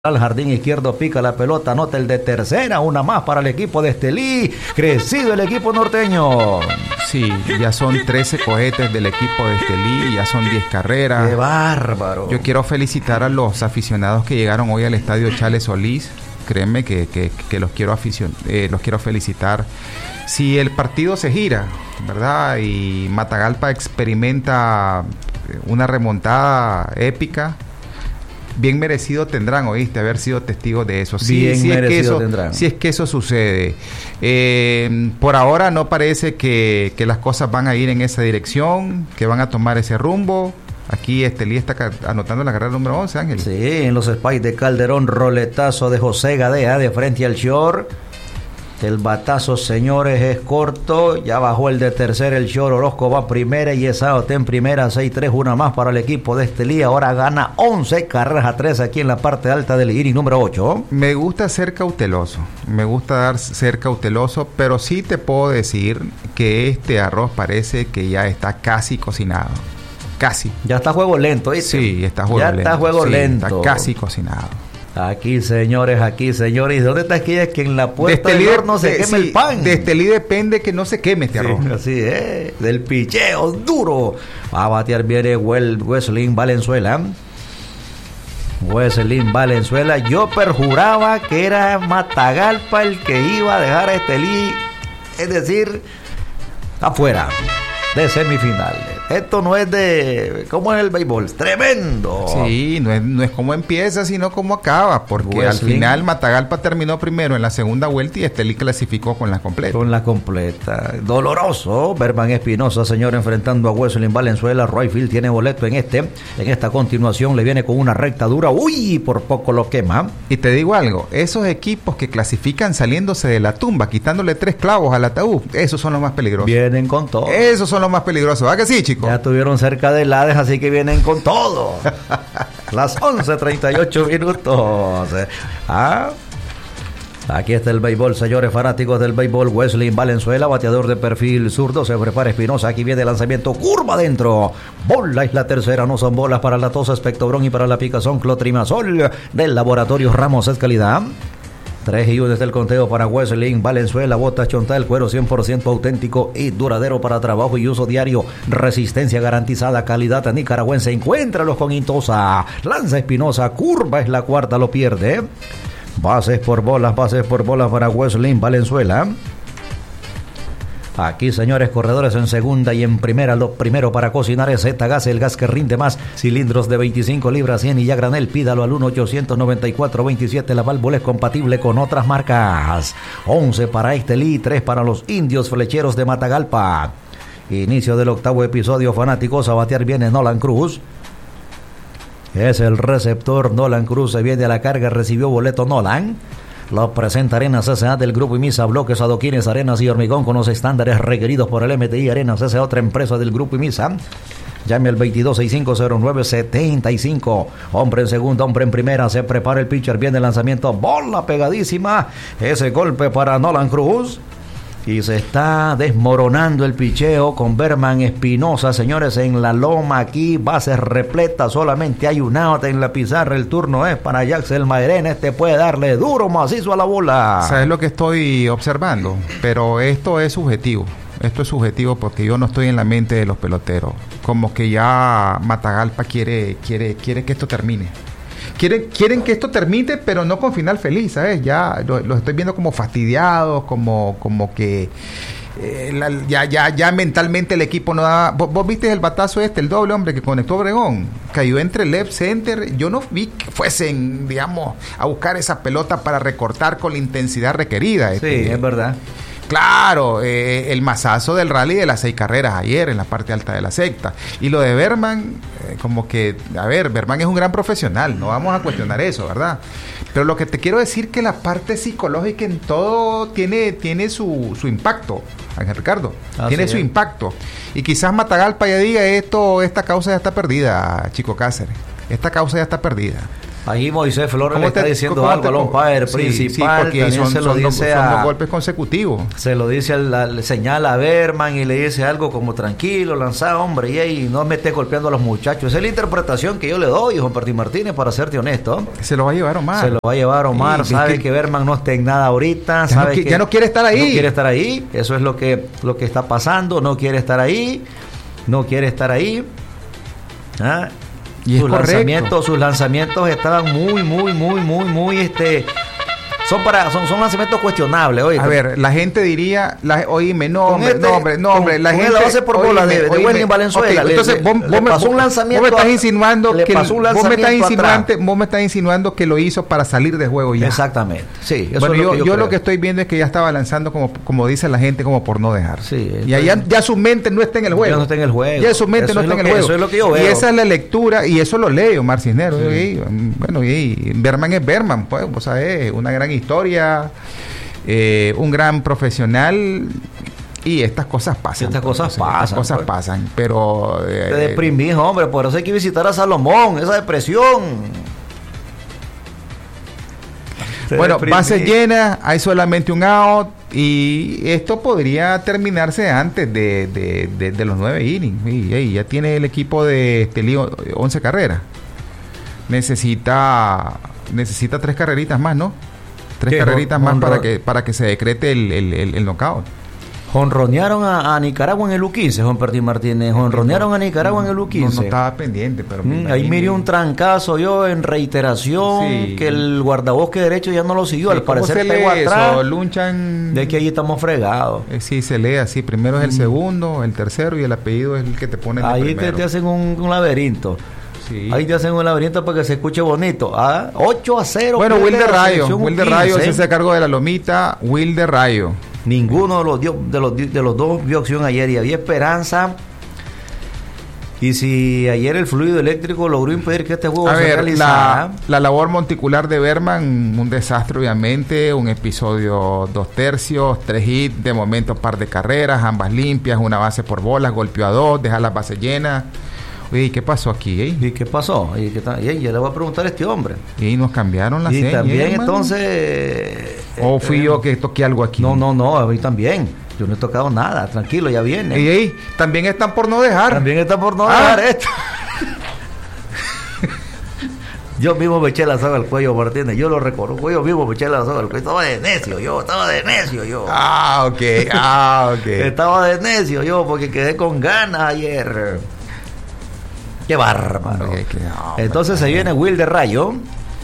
Al jardín izquierdo pica la pelota, anota el de tercera, una más para el equipo de Estelí. Crecido el equipo norteño. Sí, ya son 13 cohetes del equipo de Estelí, ya son 10 carreras. ¡Qué bárbaro! Yo quiero felicitar a los aficionados que llegaron hoy al estadio Chales Solís. Créeme que los quiero felicitar. Si el partido se gira, ¿verdad? Y Matagalpa experimenta una remontada épica, bien merecido tendrán, oíste, haber sido testigos de eso. Si es que eso sucede. Por ahora no parece que las cosas van a ir en esa dirección, que van a tomar ese rumbo. Aquí Estelí está anotando la carrera número 11, Ángel. Sí, en los Spies de Calderón, roletazo de José Gadea de frente al short. El batazo, señores, es corto. Ya bajó el de tercera, el short. Orozco va primera y Esaote en primera. 6-3, una más para el equipo de Estelí. Ahora gana 11 carreras a 3 aquí en la parte alta del inning número 8. Me gusta ser cauteloso. Ser cauteloso, pero sí te puedo decir que este arroz parece que ya está casi cocinado. Casi. Ya está juego lento, ¿viste? Sí, está juego lento. Ya está juego lento. Está casi cocinado. Aquí, señores. ¿Dónde está aquella que en la puerta del horno se queme el pan? De Estelí depende que no se queme este arroz. Así es, del picheo duro. Va a batear viene Wesley Valenzuela. Yo perjuraba que era Matagalpa el que iba a dejar a Estelí, es decir, afuera de semifinales. Esto no es de... ¿Cómo es el béisbol? ¡Tremendo! Sí, no es como empieza, sino como acaba, porque Wesley, al final Matagalpa terminó primero en la segunda vuelta y Estelí clasificó con la completa. Doloroso. Berman Espinosa, señor, enfrentando a Wesley Valenzuela. Royfield tiene boleto en esta continuación le viene con una recta dura. ¡Uy! Por poco lo quema. Y te digo algo, esos equipos que clasifican saliéndose de la tumba, quitándole 3 clavos al ataúd, esos son los más peligrosos. Vienen con todo. Esos son los más peligrosos. ¿Va que sí, chicos? Ya estuvieron cerca del Hades, así que vienen con todo. Las 11:38 minutos. Aquí está el béisbol, señores fanáticos del béisbol. Wesley Valenzuela, bateador de perfil zurdo. Se prepara Espinosa. Aquí viene el lanzamiento. Curva adentro. Bola es la tercera. No son bolas para la tos, Espectobrón y para la picazón Clotrimazol del laboratorio Ramos es calidad. 3-1 desde el conteo para Wesley Valenzuela. Bota Chontal, cuero 100% auténtico y duradero para trabajo y uso diario. Resistencia garantizada, calidad nicaragüense. Encuéntralos con Intosa. Lanza Espinosa, curva es la cuarta, lo pierde. Bases por bolas para Wesley Valenzuela. Aquí, señores, corredores en segunda y en primera. Lo primero para cocinar es Z-Gas, el gas que rinde más. Cilindros de 25 libras, 100 y ya granel. Pídalo al 1-894-27. La válvula es compatible con otras marcas. 11 para Estelí, 3 para los indios flecheros de Matagalpa. Inicio del octavo episodio, fanáticos. A batear viene Nolan Cruz. Es el receptor. Nolan Cruz se viene a la carga. Recibió boleto Nolan. Lo presenta Arenas S.A. del Grupo IMISA, bloques, adoquines, arenas y hormigón con los estándares requeridos por el MTI. Arenas S.A., otra empresa del Grupo IMISA. Llame al 22650975. Hombre en segunda, hombre en primera. Se prepara el pitcher, viene el lanzamiento. Bola pegadísima. Ese golpe para Nolan Cruz. Y se está desmoronando el picheo con Berman Espinosa, señores, en la loma. Aquí bases repletas, solamente hay un out en la pizarra. El turno es para Jaxel Mairén. Puede darle duro, macizo a la bola. ¿Sabes lo que estoy observando? Pero esto es subjetivo. Esto es subjetivo porque yo no estoy en la mente de los peloteros. Como que ya Matagalpa quiere que esto termine. Quieren que esto termine, pero no con final feliz, ¿sabes? Ya los estoy viendo como fastidiados, como que ya mentalmente el equipo no da... ¿Vos viste el batazo el doble, hombre, que conectó Obregón? Cayó entre el left center. Yo no vi que fuesen, digamos, a buscar esa pelota para recortar con la intensidad requerida. Sí, es verdad. Claro, el mazazo del rally de las 6 carreras ayer en la parte alta de la sexta. Y lo de Berman, como que, Berman es un gran profesional, no vamos a cuestionar eso, ¿verdad? Pero lo que te quiero decir que la parte psicológica en todo tiene su impacto, Ángel Ricardo. Tiene su impacto. Y quizás Matagalpa ya diga esta causa ya está perdida, Chico Cáceres. Esta causa ya está perdida. Ahí Moisés Flores le está diciendo algo al umpire principal, porque también son, se lo dice son dos golpes consecutivos. Se lo dice, le señala a Berman y le dice algo como tranquilo, lanza, hombre, y ahí no me esté golpeando a los muchachos. Esa es la interpretación que yo le doy, Juan Martín Martínez, para serte honesto. Se lo va a llevar Omar. Se lo va a llevar Omar, sabe que Berman no está en nada ahorita, sabe que ya no quiere estar ahí. No quiere estar ahí, eso es lo que está pasando, no quiere estar ahí. ¿Ah? Y sus lanzamientos estaban muy son lanzamientos cuestionables. Oye, a ver, la gente diría, oíme, no, la gente la base por bola de Wendy Valenzuela. Okay, entonces vos me estás insinuando que vos me estás insinuando que lo hizo para salir de juego ya. Exactamente. Sí, eso bueno, es lo que yo lo que estoy viendo es que ya estaba lanzando como dice la gente, como por no dejar. Sí, y ya su mente no está en el juego. Ya no está en el juego. Ya su mente no está en el juego. Eso es lo que yo veo. Y esa es la lectura y eso lo leo, Omar Cisneros. Sí. Bueno, y Berman es Berman, pues, o sea, es una gran historia, un gran profesional, y estas cosas pasan. Estas cosas pasan, pero te deprimís, hombre, por eso hay que visitar a Salomón, esa depresión. Bueno, base llena, hay solamente un out, y esto podría terminarse antes de los 9 innings. Y ya tiene el equipo de Estelí 11 carreras. Necesita 3 carreritas más, ¿no? 3 carreritas más para que se decrete el knockout. Jonronearon a Nicaragua en el U15, Juan Martín Martínez. Jonronearon a Nicaragua en el U15. No estaba pendiente, pero ahí miré un trancazo yo en reiteración, que el guardabosque derecho ya no lo siguió. Al parecer pegó atrás. Lunchan. De que allí estamos fregados. Sí, se lee así. Primero es el segundo, el tercero, y el apellido es el que te pone ahí te hacen un laberinto. Sí. Ahí te hacen un laberinto para que se escuche bonito. 8-0. Bueno, Wilder Rayo se hace cargo de la lomita. Wilder Rayo. Ninguno de los dos vio acción ayer y había esperanza. Y si ayer el fluido eléctrico logró impedir que este juego se realizara. La labor monticular de Berman, un desastre obviamente, un episodio 2/3, 3 hits, de momento par de carreras, ambas limpias, una base por bolas, golpeó a 2, deja las bases llenas. Oye, ¿qué pasó aquí? ¿Y qué pasó? Y ya le voy a preguntar a este hombre. Y nos cambiaron la seña. Y también entonces... ¿O fui yo que toqué algo aquí? No, a mí también. Yo no he tocado nada, tranquilo, ya viene. Y también están por no dejar. Dejar esto. Yo mismo me eché la soga al cuello, Martínez. Yo lo reconozco. Yo mismo me eché la soga al cuello. Estaba de necio yo. Ok. Estaba de necio yo porque quedé con ganas ayer. Qué bárbaro. Entonces se viene Wilder Rayo,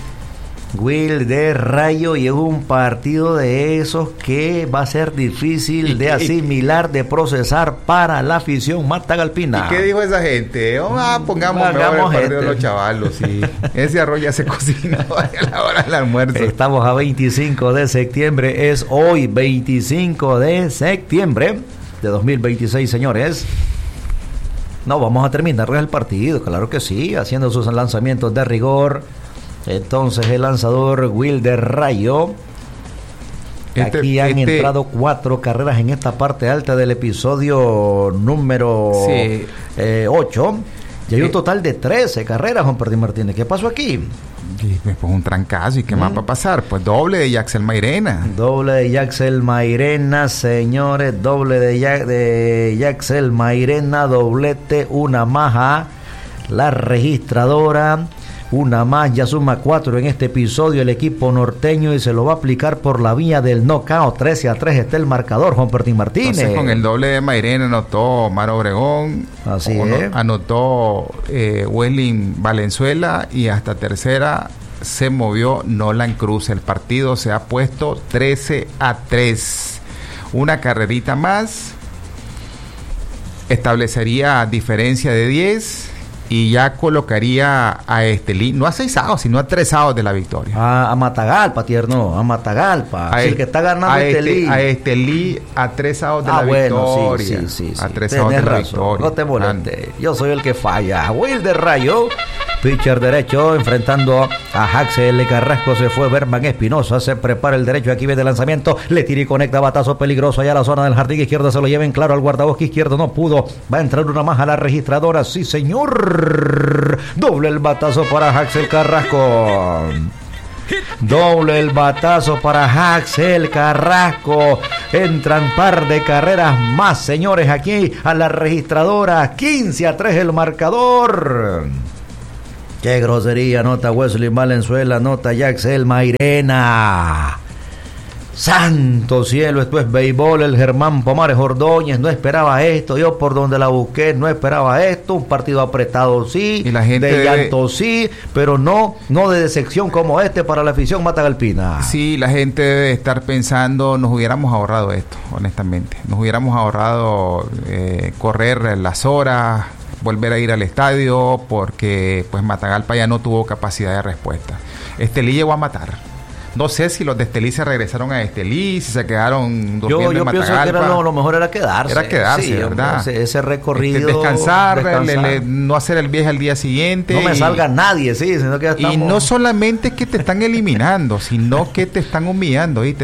y es un partido de esos que va a ser difícil de asimilar, de procesar para la afición matagalpina. ¿Y qué dijo esa gente? Pongamos mejor el partido de los chavalos. Sí. Ese arroz ya se cocinó a la hora del almuerzo. Estamos a 25 de septiembre, es hoy 25 de septiembre de 2026, señores. No, vamos a terminar el partido, claro que sí, haciendo sus lanzamientos de rigor. Entonces el lanzador Wilder Rayo. Aquí han entrado 4 carreras en esta parte alta del episodio número 8. Y hay un total de 13 carreras, Juan Martín Martínez. ¿Qué pasó aquí? Pues un trancazo. ¿Y qué más va a pasar? Pues doble de Yaxel Mairena. Doble de Yaxel Mairena, señores. Doble de Yaxel Mairena. Doblete, una más a la registradora. Una más, ya suma 4 en este episodio el equipo norteño y se lo va a aplicar por la vía del knockout. 13-3 está el marcador, Juan Martín Martínez. Entonces con el doble de Mairena anotó Omar Obregón. Así es. Anotó Wendy Valenzuela y hasta tercera se movió Nolan Cruz. El partido se ha puesto 13-3. Una carrerita más establecería diferencia de 10 y ya colocaría a Estelí, no a 6 outs, sino a 3 outs de la victoria. A Matagalpa, tierno, a Matagalpa. El que está ganando Estelí. A Estelí a 3 outs de la victoria. Sí. A 3 outs de la victoria. No te molestes, yo soy el que falla. Wilder Rayo Pitcher derecho enfrentando a Haxel Carrasco. Se fue Berman Espinosa. Se prepara el derecho. Aquí viene el lanzamiento. Le tira y conecta. Batazo peligroso allá a la zona del jardín izquierdo. Se lo lleven claro al guardabosque izquierdo. No pudo. Va a entrar una más a la registradora. Sí, señor. Doble el batazo para Haxel Carrasco. Doble el batazo para Haxel Carrasco. Entran par de carreras más, señores, aquí a la registradora. 15-3 el marcador. Qué grosería, nota Wesley Valenzuela, nota Yaxel Mairena. Santo cielo, esto es béisbol. El Germán Pomares Ordóñez no esperaba esto. Yo por donde la busqué no esperaba esto. Un partido apretado sí, y la gente de llanto sí, pero no de decepción como este para la afición matagalpina. Sí, la gente debe estar pensando, nos hubiéramos ahorrado esto, honestamente. Nos hubiéramos ahorrado correr las horas, volver a ir al estadio, porque pues Matagalpa ya no tuvo capacidad de respuesta. Estelí llegó a matar. No sé si los de Estelí se regresaron a Estelí, si se quedaron durmiendo en Matagalpa. Yo pienso que era lo mejor era quedarse. Era quedarse, sí, ¿verdad? Ese recorrido. Descansar. No hacer el viaje al día siguiente. No me salga nadie, sí. Sino que ya estamos... Y no solamente que te están eliminando, sino que te están humillando, ¿viste?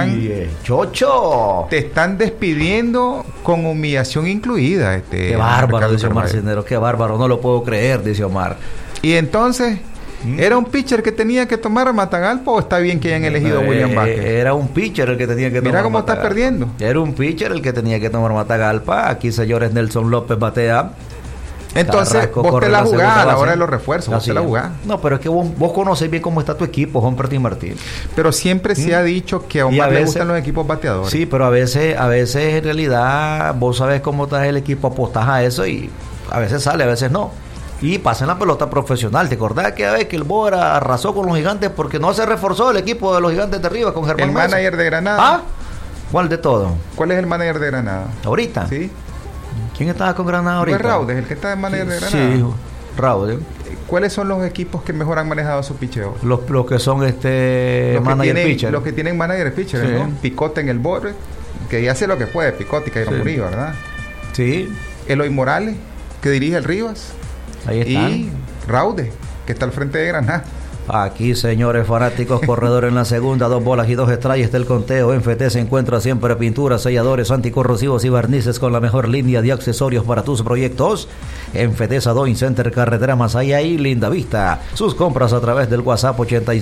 ¡Chocho! Te están despidiendo con humillación incluida. Qué bárbaro, dice Omar Cisneros. Qué bárbaro, no lo puedo creer, dice Omar. Y entonces... ¿Era un pitcher que tenía que tomar Matagalpa o está bien que hayan elegido a William Vázquez? Era un pitcher el que tenía que tomar Mira cómo estás perdiendo. Era un pitcher el que tenía que tomar Matagalpa. Aquí, señores, Nelson López batea. Entonces, Carrasco vos te la jugás a la hora de los refuerzos. Vos te la jugás. No, pero es que vos conocés bien cómo está tu equipo, Juan Martín. Pero siempre se ha dicho que a Omar le gustan los equipos bateadores. Sí, pero a veces en realidad vos sabés cómo está el equipo, apostás a eso y a veces sale, a veces no. Y pasen la pelota profesional. ¿Te acordás que a veces que el Bora arrasó con los Gigantes porque no se reforzó el equipo de los Gigantes de arriba con Germán Mesa? El manager de Granada. ¿Ah? ¿Cuál de todo? ¿Cuál es el manager de Granada? ¿Ahorita? Sí. ¿Quién estaba con Granada ahorita? Pues Raudes, el que está de manager de Granada. Sí, Raudes. ¿Cuáles son los equipos que mejor han manejado su picheo? Los que son manager pitcher. Los que tienen manager pitcher, sí. ¿No? Picote en el borde, que ya hace lo que puede, Picote y Cairo Murillo, ¿verdad? Sí. Eloy Morales, que dirige el Rivas. Ahí están. Y Raude, que está al frente de Granada. Aquí, señores fanáticos, corredor en la segunda, 2 bolas y 2 strikes del conteo. En FT se encuentra siempre pinturas, selladores, anticorrosivos y barnices con la mejor línea de accesorios para tus proyectos. En FT Sadoin Center, carretera Masaya y Linda Vista. Sus compras a través del WhatsApp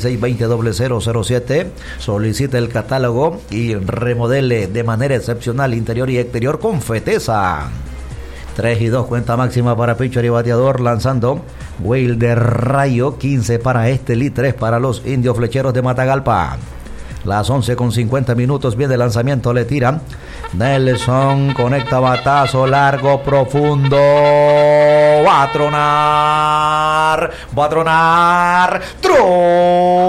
86200007. Solicite el catálogo y remodele de manera excepcional interior y exterior con Fetesa. 3-2, cuenta máxima para pitcher y bateador, lanzando Whale de Rayo, 15 para Estelí, 3 para los Indios Flecheros de Matagalpa. Las 11:50 minutos, viene el lanzamiento, le tira Nelson, conecta batazo largo, profundo, va a tronar,